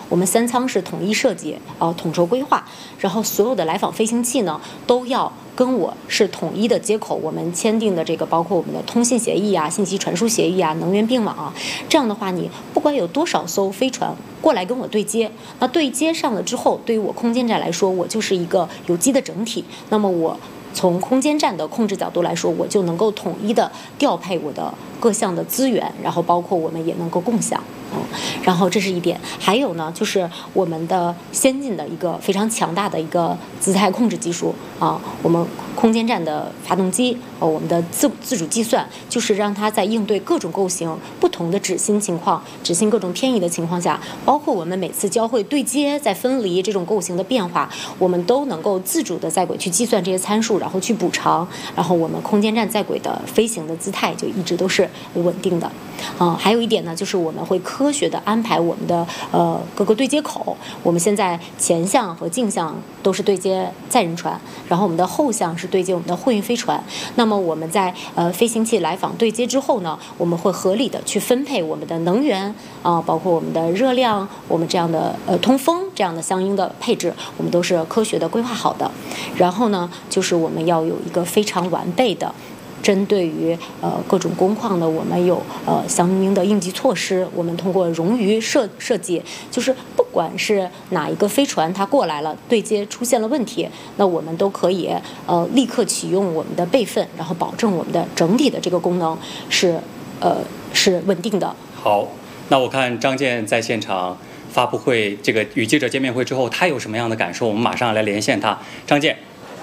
我们3舱是统一设计，统筹规划，然后所有的来访飞行器呢都要跟我是统一的接口，我们签订的这个包括我们的通信协议啊、信息传输协议啊、能源并网啊，这样的话，你不管有多少艘飞船过来跟我对接，那对接上了之后，对于我空间站来说，我就是一个有机的整体。那么我从空间站的控制角度来说，我就能够统一的调配我的各项的资源，然后包括我们也能够共享。然后这是一点，还有呢，就是我们的先进的一个非常强大的一个姿态控制技术啊，我们空间站的发动机，我们的自主计算，就是让它在应对各种构型、不同的指心情况、指心各种偏移的情况下，包括我们每次交会对接、再分离这种构型的变化，我们都能够自主的在轨去计算这些参数，然后去补偿，然后我们空间站在轨的飞行的姿态就一直都是稳定的。还有一点呢，就是我们会科学的安排我们的各个对接口。我们现在前向和镜向都是对接载人船，然后我们的后向是对接我们的货运飞船。那么我们在飞行器来访对接之后呢，我们会合理的去分配我们的能源包括我们的热量，我们这样的通风这样的相应的配置，我们都是科学的规划好的。然后呢，就是我们要有一个非常完备的。针对于各种工况的，我们有相应的应急措施。我们通过冗余设计，就是不管是哪一个飞船它过来了，对接出现了问题，那我们都可以立刻启用我们的备份，然后保证我们的整体的这个功能是稳定的。 好，那我看张健在现场发布会这个与记者见面会之后，他有什么样的感受？我们马上来连线他，张健。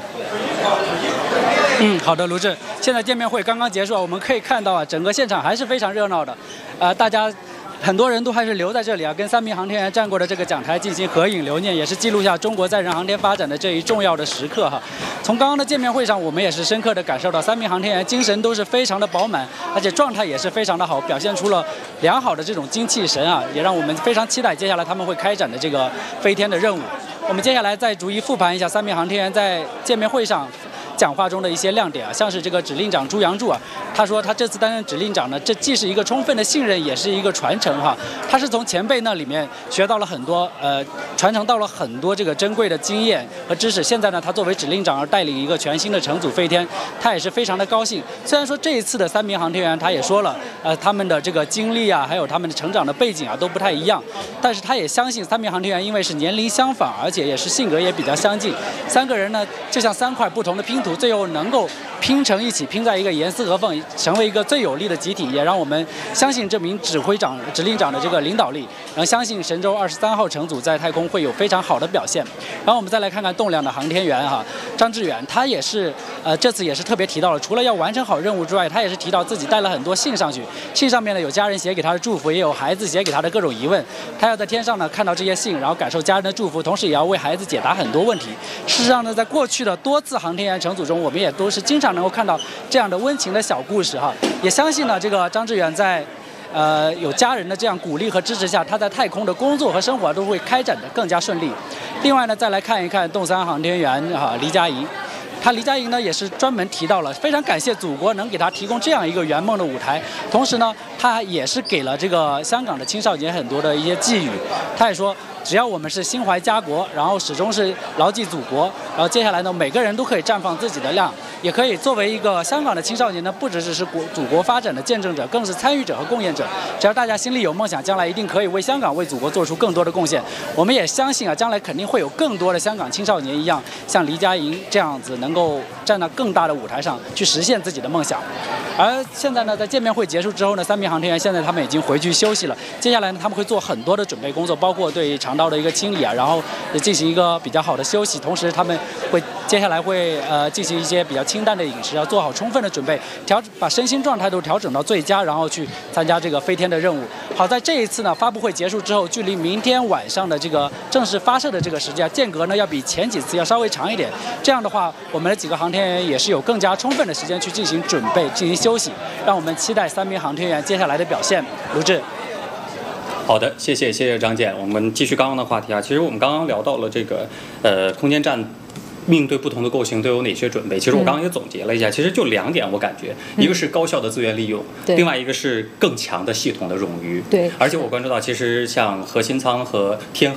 好的，卢志。现在见面会刚刚结束，我们可以看到啊，整个现场还是非常热闹的，大家很多人都还是留在这里啊，跟3名航天员站过的这个讲台进行合影留念，也是记录下中国载人航天发展的这一重要的时刻哈。从刚刚的见面会上，我们也是深刻的感受到3名航天员精神都是非常的饱满，而且状态也是非常的好，表现出了良好的这种精气神啊，也让我们非常期待接下来他们会开展的这个飞天的任务。我们接下来再逐一复盘一下3名航天员在见面会上讲话中的一些亮点啊，像是这个指令长朱杨柱啊，他说他这次担任指令长呢，这既是一个充分的信任，也是一个传承哈。他是从前辈那里面学到了很多传承到了很多这个珍贵的经验和知识。现在呢，他作为指令长而带领一个全新的乘组飞天，他也是非常的高兴。虽然说这一次的3名航天员他也说了，他们的这个经历啊，还有他们的成长的背景啊都不太一样，但是他也相信3名航天员因为是年龄相仿，而且也是性格也比较相近，3个人呢就像3块不同的拼图，最后能够拼成一起，拼在一个严丝合缝，成为一个最有力的集体，也让我们相信这名指令长的这个领导力，然后相信神舟23号乘组在太空会有非常好的表现。然后我们再来看看栋梁的航天员哈，张志远，他也是这次也是特别提到了，除了要完成好任务之外，他也是提到自己带了很多信上去，信上面呢有家人写给他的祝福，也有孩子写给他的各种疑问，他要在天上呢看到这些信，然后感受家人的祝福，同时也要为孩子解答很多问题。事实上呢，在过去的多次航天员乘组中，我们也都是经常能够看到这样的温情的小故事哈，也相信呢，这个张志远在有家人的这样鼓励和支持下，他在太空的工作和生活都会开展得更加顺利。另外呢，再来看一看动3航天员黎佳莹。黎佳莹呢也是专门提到了，非常感谢祖国能给他提供这样一个圆梦的舞台，同时呢，他也是给了这个香港的青少年很多的一些寄语。他也说，只要我们是心怀家国，然后始终是牢记祖国，然后接下来呢，每个人都可以绽放自己的亮，也可以作为一个香港的青少年呢，不只是祖国发展的见证者，更是参与者和贡献者。只要大家心里有梦想，将来一定可以为香港、为祖国做出更多的贡献。我们也相信啊，将来肯定会有更多的香港青少年一样，像黎佳莹这样子，能够站到更大的舞台上去实现自己的梦想。而现在呢，在见面会结束之后呢，3名航天员现在他们已经回去休息了。接下来呢，他们会做很多的准备工作，包括对肠道的一个清理啊，然后进行一个比较好的休息。同时，他们接下来会进行一些比较清淡的饮食，要做好充分的准备，把身心状态都调整到最佳，然后去参加这个飞天的任务。好在这一次呢，发布会结束之后，距离明天晚上的这个正式发射的这个时间间隔呢，要比前几次要稍微长一点。这样的话，我们的几个航天员也是有更加充分的时间去进行准备、进行休息，让我们期待3名航天员接下来的表现。卢志。 好的，谢谢张健。我们继续刚刚的话题啊，其实我们刚刚聊到了这个空间站面对不同的构型都有哪些准备？其实我刚刚也总结了一下，其实就2点，我感觉一个是高效的资源利用，另外一个是更强的系统的冗余。 对， 而且我关注到，其实像核心舱和天